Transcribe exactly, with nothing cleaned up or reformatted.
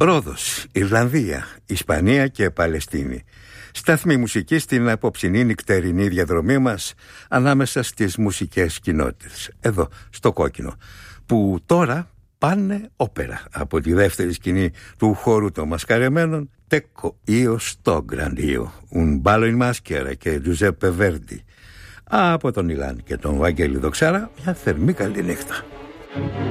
Ρόδος, Ιρλανδία, Ισπανία και Παλαιστίνη. Σταθμή μουσική στην απόψινή νυχτερινή διαδρομή μας ανάμεσα στις μουσικές κοινότητες. Εδώ, στο κόκκινο, που τώρα πάνε όπερα από τη δεύτερη σκηνή του χώρου των μασκαρεμένων, Τέκο Io sto Grand Io, un ballo in maschera και Giuseppe Verdi. Από τον Ηλάν και τον Βαγγέλη Δοξάρα, μια θερμή καλή νύχτα.